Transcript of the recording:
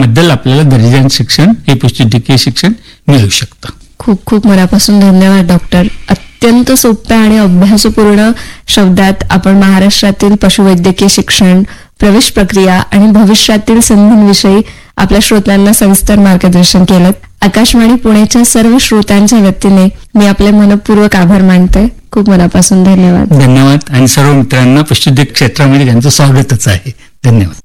याबद्दल आपल्याला दर्जेदार शिक्षण हे पशुवैद्यकीय शिक्षण मिळू शकतं. खूप खूप मनापासून धन्यवाद डॉक्टर. अत्यंत सोप्या आणि अभ्यासपूर्ण शब्दात आपण महाराष्ट्रातील पशुवैद्यकीय शिक्षण, प्रवेश प्रक्रिया आणि भविष्यातील संधींविषयी आपल्या श्रोत्यांना सविस्तर मार्गदर्शन केलं. आकाशवाणी पुणेच्या सर्व श्रोत्यांच्या वतीने मी आपले मनपूर्वक आभार मानते. खूप मनापासून धन्यवाद. धन्यवाद. आणि सर्व मित्रांना पशुवैद्यक क्षेत्रामध्ये त्यांचं स्वागतच आहे. धन्यवाद.